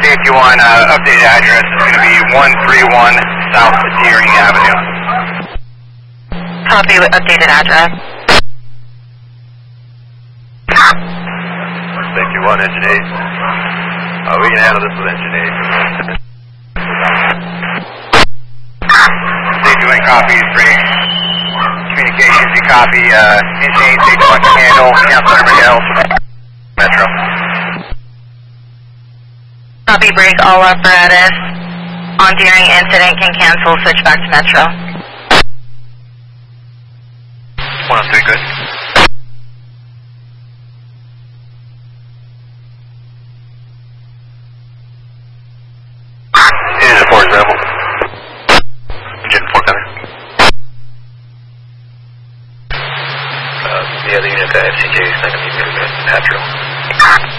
Safety 1, updated address is going to be 131 South Deering Avenue. Copy with updated address. Safety 1, engine 8. We can handle this with engine 8. Safety 1 copy, 3. Communications, you copy, engine 8, safety 1 can handle, cancel everybody else. Metro. Copy, break all apparatus. On Deering incident can cancel, switch back to Metro. 103, good. Engine 4 is available. Engine 4 coming. The other unit, the FCK, is not going to be Metro.